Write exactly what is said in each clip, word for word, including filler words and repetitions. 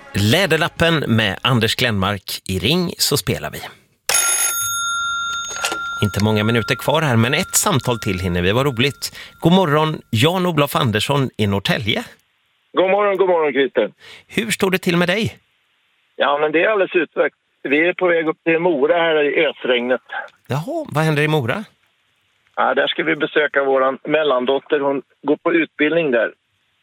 Läderlappen med Anders Glenmark i Ring så spelar vi. Inte många minuter kvar här, men ett samtal till hinner vi. Vad roligt. God morgon, Jan-Olof Andersson i Norrtälje. God morgon, god morgon Christer. Hur står det till med dig? Ja, men det är alldeles utmärkt. Vi är på väg upp till Mora här i ösregnet. Jaha, vad händer i Mora? Ja, där ska vi besöka våran mellandotter. Hon går på utbildning där.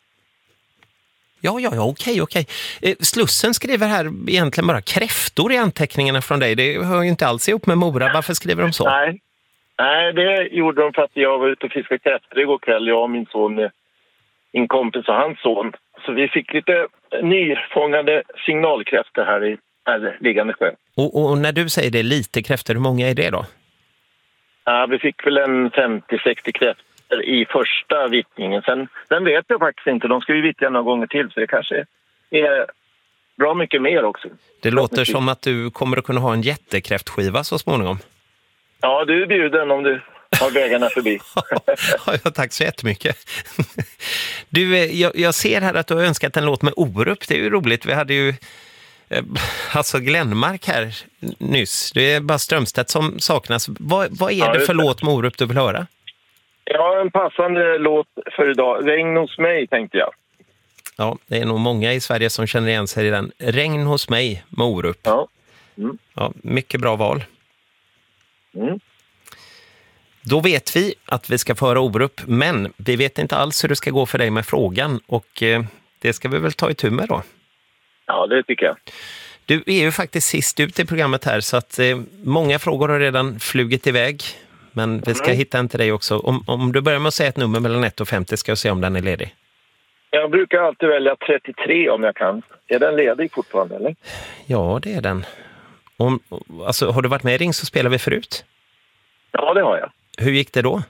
Ja, ja, ja, okej, okej. Eh, Slussen skriver här egentligen bara kräftor i anteckningarna från dig. Det hör ju inte alls ihop med Mora. Varför skriver de så? Nej, Nej det gjorde de för att jag var ute och fiskade kräftor igår kväll. Jag och min son, min kompis och hans son. Så vi fick lite nyfångade signalkräftor här i här liggande sjö. Och, och när du säger det lite kräftor, hur många är det då? Ja, vi fick väl en femtio sextio kräftor i första vittningen. Sen, sen vet jag faktiskt inte. De ska ju vittja några gånger till, så det kanske är bra mycket mer också. Det låter som att du kommer att kunna ha en jättekräftskiva så småningom. Ja, du är bjuden om du har vägarna förbi. Ja, tack så jättemycket. Du, jag, jag ser här att du har önskat en låt med Orup. Det är ju roligt. Vi hade ju eh, alltså Glenmark här nyss. Det är bara Strömstedt som saknas. Vad, vad är ja, det för låt med Orup du vill höra? Ja, en passande låt för idag. Regn hos mig, tänkte jag. Ja, det är nog många i Sverige som känner igen sig i den. Regn hos mig med Orup. Ja. Mm. Ja, mycket bra val. Mm. Då vet vi att vi ska föra Orup, men vi vet inte alls hur det ska gå för dig med frågan, och eh, det ska vi väl ta itu med då. Ja, det tycker jag. Du är ju faktiskt sist ut i programmet här, så att eh, många frågor har redan flugit iväg. Men vi ska mm. hitta en till dig också. Om, om du börjar med att säga ett nummer mellan ett och femtio ska jag se om den är ledig. Jag brukar alltid välja trettiotre om jag kan. Är den ledig fortfarande, eller? Ja, det är den. Om, alltså, har du varit med i Ring så spelar vi förut? Ja, det har jag. Hur gick det då?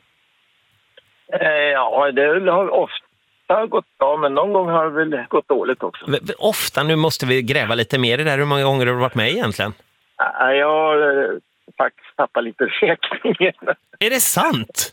Eh, ja, det har ofta gått bra, men någon gång har det väl gått dåligt också. V- ofta? Nu måste vi gräva lite mer i det där. Hur många gånger har du varit med egentligen? Ja, jag har faktiskt tappat lite räkningen. Är det sant?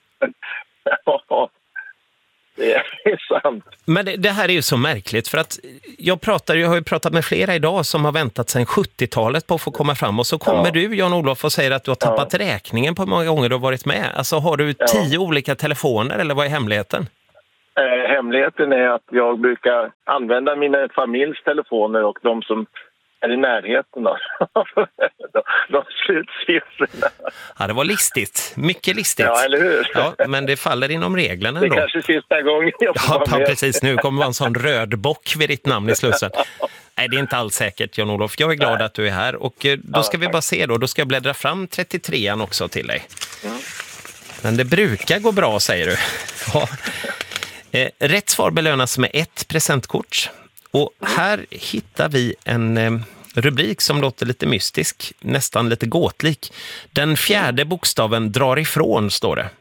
Ja, det är sant. Men det, det här är ju så märkligt, för att jag, pratar, jag har ju pratat med flera idag som har väntat sedan sjuttiotalet på att få komma fram, och så kommer ja. du, Jan-Olof, och säger att du har tappat ja. räkningen på hur många gånger du har varit med. Alltså har du ja. tio olika telefoner, eller vad är hemligheten? Eh, hemligheten är att jag brukar använda mina familjs telefoner och de som är i närheten då. de, de slutsiffrorna. Ja, det var listigt. Mycket listigt. Ja, eller hur? Ja, men det faller inom reglerna det ändå. Det kanske sista gången jag får ja, vara med. precis. Nu kommer vara en sån röd bock vid ditt namn i Slussen. Nej, det är inte alls säkert, Jan-Olof. Jag är glad Nej. att du är här. Och då ska ja, vi bara se då. Då ska jag bläddra fram trettiotrean också till dig. Mm. Men det brukar gå bra, säger du. Ja. Eh, rätt svar belönas med ett presentkort. Och här hittar vi en eh, rubrik som låter lite mystisk, nästan lite gåtlik. Den fjärde bokstaven drar ifrån, står det.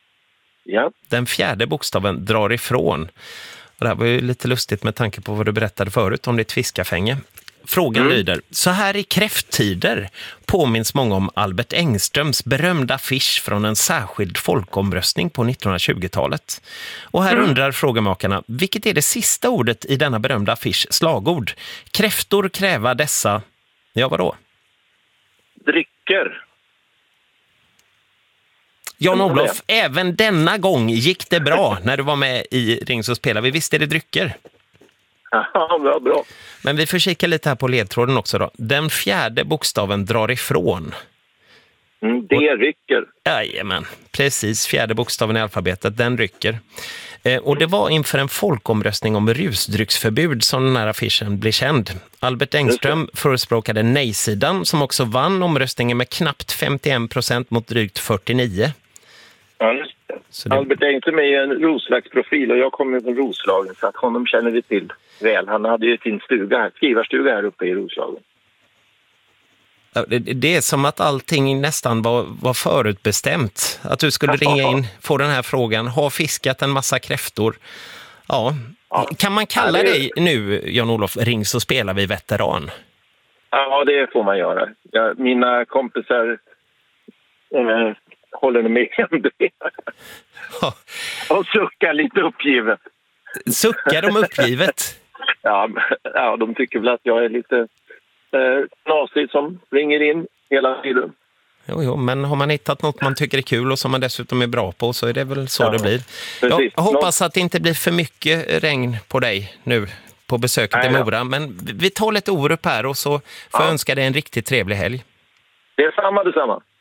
Ja. Den fjärde bokstaven drar ifrån. Och det här var ju lite lustigt med tanke på vad du berättade förut om ditt fiskafänge. Frågan mm. lyder: så här i kräfttider påminns många om Albert Engströms berömda affisch från en särskild folkomröstning på nittonhundratjugotalet. Och här mm. undrar frågemakarna, vilket är det sista ordet i denna berömda affisch slagord? Kräftor kräva dessa... Ja, vadå? Drycker. Jan-Olof, även denna gång gick det bra när du var med i Ring så spelar vi. Visst är det drycker? Ja, bra, bra. Men vi får kika lite här på ledtråden också då. Den fjärde bokstaven drar ifrån. Mm, det och, rycker. Jajamän, precis. Fjärde bokstaven i alfabetet, den rycker. Eh, och det var inför en folkomröstning om rusdrycksförbud som den här affischen blev känd. Albert Engström förespråkade nej-sidan som också vann omröstningen med knappt femtioen procent mot drygt fyrtionio. Ja, just det. Det... Albert Engström är en Roslagsprofil och jag kommer från Roslagen, så att honom känner vi till väl. Han hade ju sin stuga här, skrivarstuga här uppe i Roslagen. Det, det är som att allting nästan var, var förutbestämt. Att du skulle ringa in, få den här frågan. Har fiskat en massa kräftor. Ja. Ja. Kan man kalla ja, det... dig nu, Jan-Olof, Ring så spelar vi veteran? Ja, det får man göra. Ja, mina kompisar äh, håller med om det. Ja. Och suckar lite uppgivet. Suckar de uppgivet? Ja, ja, de tycker väl att jag är lite eh, nasig som ringer in hela tiden. Jo, jo, men har man hittat något man tycker är kul och som man dessutom är bra på så är det väl så Ja, det blir. precis. Jag hoppas att det inte blir för mycket regn på dig nu på besöket Nej, i ja. Mora. Men vi tar lite Orup här och så får jag Ja. önska dig en riktigt trevlig helg. Det är samma, detsamma.